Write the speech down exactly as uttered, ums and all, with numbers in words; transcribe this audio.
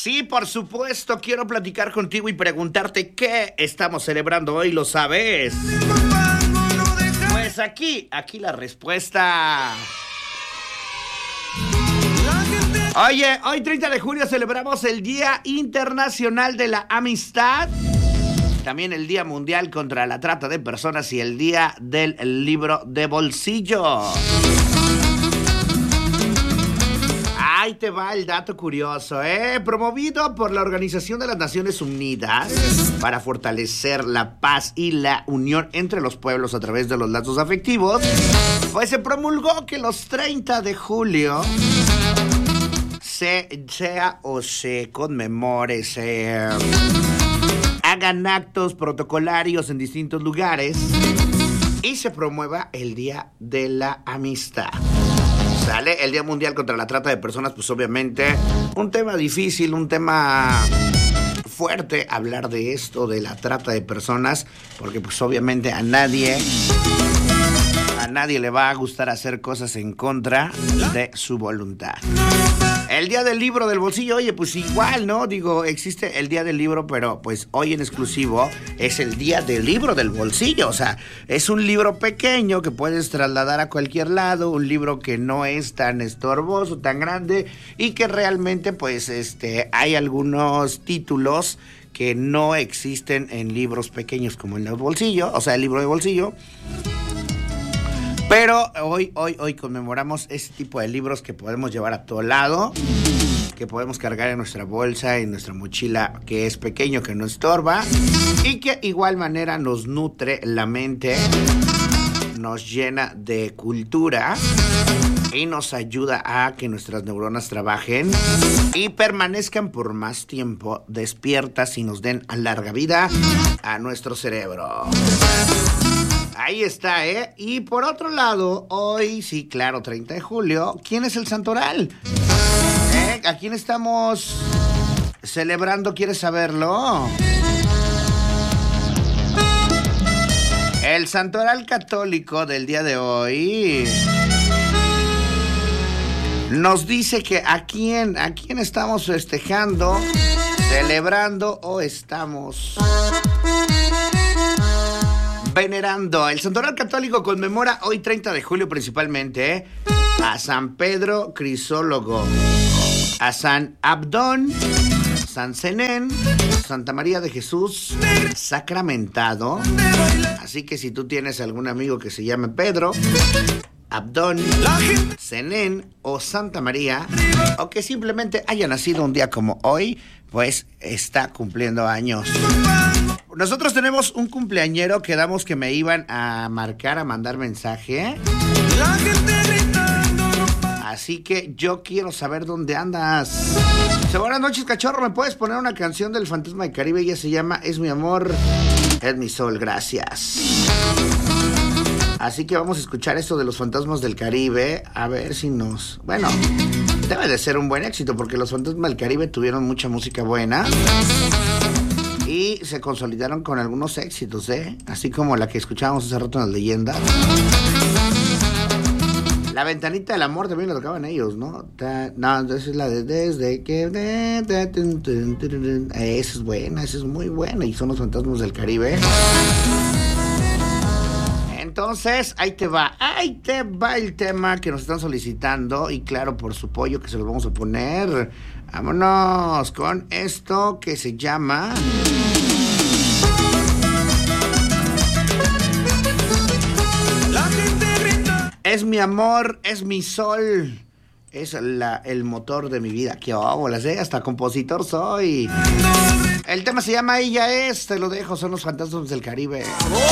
Sí, por supuesto, quiero platicar contigo y preguntarte qué estamos celebrando hoy, ¿lo sabes? Pues aquí, aquí la respuesta. Oye, hoy treinta de julio celebramos el Día Internacional de la Amistad, también el Día Mundial contra la Trata de Personas y el Día del Libro de Bolsillo. Ahí te va el dato curioso, ¿eh? Promovido por la Organización de las Naciones Unidas para fortalecer la paz y la unión entre los pueblos a través de los lazos afectivos, pues se promulgó que los treinta de julio se sea o se conmemore, se hagan actos protocolarios en distintos lugares y se promueva el Día de la Amistad. ¿Sale? El Día Mundial contra la Trata de Personas, pues obviamente un tema difícil, un tema fuerte hablar de esto, de la trata de personas, porque pues obviamente a nadie, a nadie le va a gustar hacer cosas en contra de su voluntad. El Día del Libro del Bolsillo, oye, pues igual, ¿no? Digo, existe el Día del Libro, pero pues hoy en exclusivo es el Día del Libro del Bolsillo. O sea, es un libro pequeño que puedes trasladar a cualquier lado, un libro que no es tan estorboso, tan grande, y que realmente, pues, este, hay algunos títulos que no existen en libros pequeños como en el bolsillo, o sea, el libro de bolsillo. Pero hoy, hoy, hoy conmemoramos ese tipo de libros que podemos llevar a todo lado, que podemos cargar en nuestra bolsa, en nuestra mochila, que es pequeño, que no estorba, y que igual manera nos nutre la mente, nos llena de cultura y nos ayuda a que nuestras neuronas trabajen y permanezcan por más tiempo despiertas y nos den a larga vida a nuestro cerebro. Ahí está, ¿eh? Y por otro lado, hoy, sí, claro, treinta de julio, ¿quién es el santoral? ¿Eh? ¿A quién estamos celebrando? ¿Quieres saberlo? El santoral católico del día de hoy nos dice que a quién, a quién estamos festejando, celebrando o estamos venerando. El santoral católico conmemora hoy treinta de julio principalmente ¿eh? a San Pedro Crisólogo, a San Abdón, San Zenén, Santa María de Jesús Sacramentado. Así que si tú tienes algún amigo que se llame Pedro, Abdón, Zenén o Santa María, o que simplemente haya nacido un día como hoy, pues está cumpliendo años. Nosotros tenemos un cumpleañero, quedamos que me iban a marcar, a mandar mensaje. Así que yo quiero saber dónde andas. Buenas noches, cachorro. ¿Me puedes poner una canción del Fantasma del Caribe? Ella se llama Es mi amor, es mi sol. Gracias. Así que vamos a escuchar esto de los Fantasmas del Caribe. A ver si nos... Bueno, debe de ser un buen éxito porque los Fantasmas del Caribe tuvieron mucha música buena y se consolidaron con algunos éxitos, ¿eh? Así como la que escuchábamos hace rato en las leyendas. La ventanita del amor también la tocaban ellos, ¿no? No, entonces es la de desde que... Esa es buena, esa es muy buena. Y son los Fantasmas del Caribe. Entonces, ahí te va, ahí te va el tema que nos están solicitando. Y claro, por su pollo que se los vamos a poner. Vámonos con esto que se llama... Es mi amor, es mi sol. Es la, el motor de mi vida. ¡Qué óbolas, eh! Hasta compositor soy. El tema se llama Ella es. Te lo dejo, son los Fantasmas del Caribe.